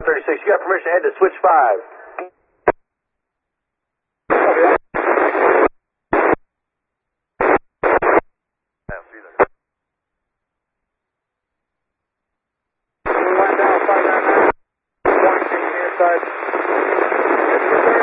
36, you got permission to head to switch 5. We went down 599. Inside.